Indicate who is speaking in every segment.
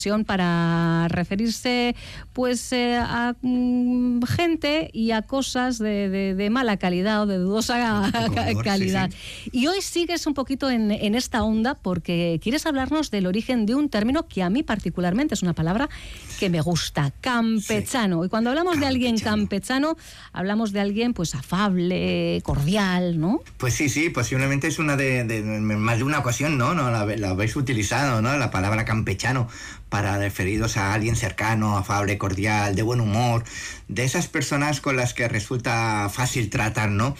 Speaker 1: para referirse pues a gente y a cosas de mala calidad o de dudosa calidad. Sí. Y hoy sigues un poquito en esta onda porque quieres hablarnos del origen de un término que a mí particularmente es una palabra que me gusta, campechano. Sí. Y cuando hablamos de alguien campechano, hablamos de alguien pues afable, cordial, ¿no?
Speaker 2: Pues sí, posiblemente es una de más de una ocasión, ¿no? La habéis utilizado, ¿no? La palabra campechano para referiros a alguien cercano, afable, cordial, de buen humor, de esas personas con las que resulta fácil tratar, ¿no?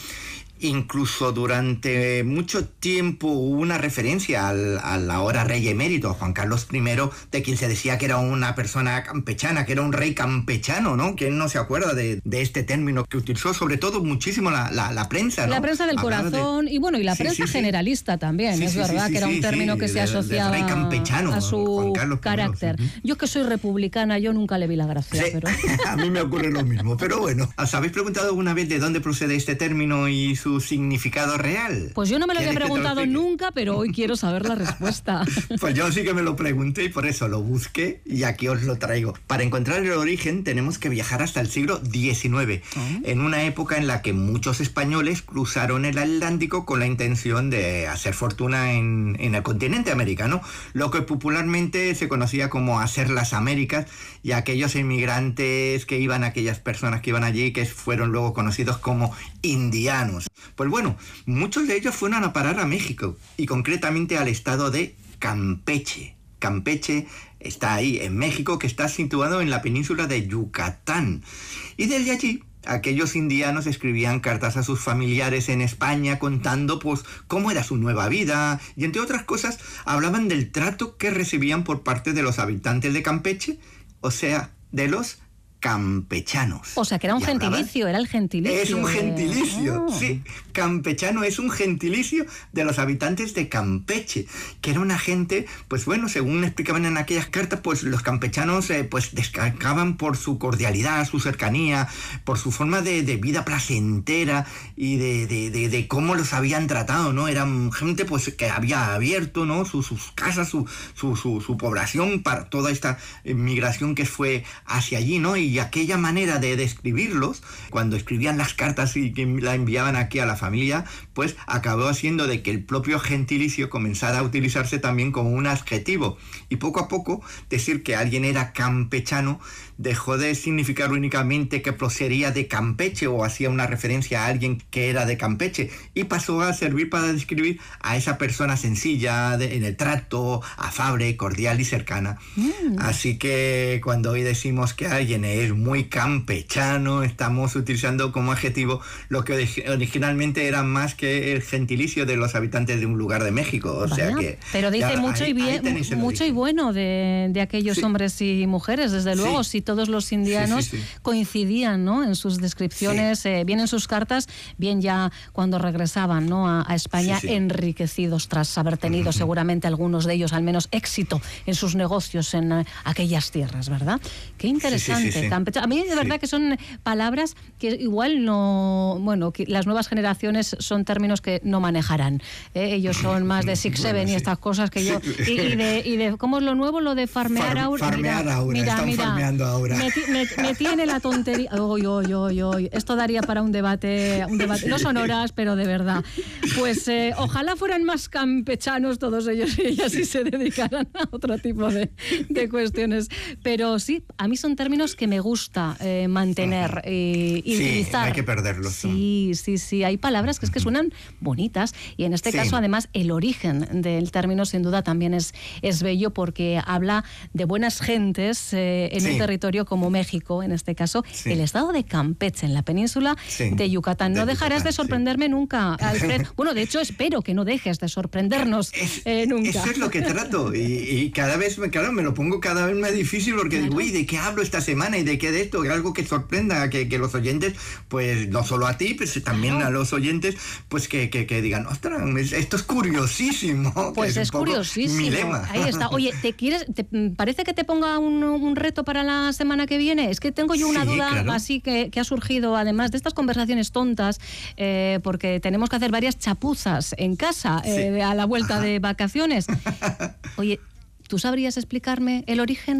Speaker 2: Incluso durante mucho tiempo hubo una referencia al ahora rey emérito, Juan Carlos I, de quien se decía que era una persona campechana, que era un rey campechano, ¿no? ¿Quién no se acuerda de este término que utilizó sobre todo muchísimo la prensa, ¿no?
Speaker 1: La prensa del corazón y la prensa generalista también, es verdad, que era un término que se asociaba
Speaker 2: rey campechano,
Speaker 1: a su carácter. Yo que soy republicana, yo nunca le vi la gracia.
Speaker 2: Sí.
Speaker 1: Pero...
Speaker 2: a mí me ocurre lo mismo, pero bueno. ¿Os habéis preguntado alguna vez de dónde procede este término y su significado real?
Speaker 1: Pues yo no me lo había preguntado nunca, pero hoy quiero saber la respuesta.
Speaker 2: Pues yo sí que me lo pregunté y por eso lo busqué y aquí os lo traigo. Para encontrar el origen tenemos que viajar hasta el siglo XIX, en una época en la que muchos españoles cruzaron el Atlántico con la intención de hacer fortuna en el continente americano, lo que popularmente se conocía como hacer las Américas, y aquellos inmigrantes que iban, aquellas personas que iban allí, que fueron luego conocidos como indianos. Pues bueno, muchos de ellos fueron a parar a México y concretamente al estado de Campeche. Campeche está ahí en México, que está situado en la península de Yucatán. Y desde allí aquellos indianos escribían cartas a sus familiares en España contando pues cómo era su nueva vida y entre otras cosas hablaban del trato que recibían por parte de los habitantes de Campeche, o sea, de los campechanos.
Speaker 1: O sea, que era un gentilicio, era el gentilicio.
Speaker 2: Es un gentilicio, sí. Campechano es un gentilicio de los habitantes de Campeche, que era una gente, pues bueno, según explicaban en aquellas cartas, pues los campechanos pues destacaban por su cordialidad, su cercanía, por su forma de vida placentera y de cómo los habían tratado, ¿no? Eran gente pues que había abierto, ¿no? Sus casas, su población para toda esta migración que fue hacia allí, ¿no? Y aquella manera de describirlos, cuando escribían las cartas y que la enviaban aquí a la familia, pues acabó haciendo de que el propio gentilicio comenzara a utilizarse también como un adjetivo. Y poco a poco, decir que alguien era campechano dejó de significar únicamente que procedía de Campeche o hacía una referencia a alguien que era de Campeche, y pasó a servir para describir a esa persona sencilla, en el trato, afable, cordial y cercana. Así que cuando hoy decimos que alguien es muy campechano, estamos utilizando como adjetivo lo que originalmente era más que el gentilicio de los habitantes de un lugar de México. O sea que
Speaker 1: pero dice mucho y bien, mucho y bueno de aquellos hombres y mujeres, desde luego, si todos los indianos coincidían, ¿no? En sus descripciones, bien en sus cartas, bien ya cuando regresaban, ¿no? a España, enriquecidos tras haber tenido seguramente algunos de ellos al menos éxito en sus negocios en aquellas tierras, ¿verdad? Qué interesante. A mí de verdad que son palabras que igual no, bueno, que las nuevas generaciones son términos que no manejarán. Ellos son más de Six Seven y estas cosas que yo y de ¿cómo es lo nuevo? Lo de farmear ahora.
Speaker 2: Farmear ahora, están farmeando ahora.
Speaker 1: Me tiene la tontería. Esto daría para un debate. No son horas, pero de verdad. Pues ojalá fueran más campechanos todos ellos y ellas y se dedicaran a otro tipo de cuestiones. Pero sí, a mí son términos que me gusta mantener y utilizar.
Speaker 2: Hay que perderlos.
Speaker 1: Sí. Hay palabras que es que suenan bonitas y en este caso además el origen del término sin duda también es bello porque habla de buenas gentes en un territorio como México, en este caso, el estado de Campeche, en la península de Yucatán. No dejarás de sorprenderme nunca, Alfred. Bueno, de hecho, espero que no dejes de sorprendernos nunca.
Speaker 2: Eso es lo que trato y cada vez, claro, me lo pongo cada vez más difícil porque digo, uy, ¿de qué hablo esta semana y de qué de esto? Algo que sorprenda, que los oyentes, pues no solo a ti, pues también a los oyentes, pues que digan, ostras, esto es curiosísimo.
Speaker 1: Pues es curiosísimo.
Speaker 2: Mi lema.
Speaker 1: Ahí está. Oye, ¿te parece que te ponga un reto para la semana que viene? Es que tengo yo una duda así que ha surgido, además de estas conversaciones tontas, porque tenemos que hacer varias chapuzas en casa a la vuelta de vacaciones. Oye, ¿Tú sabrías explicarme el origen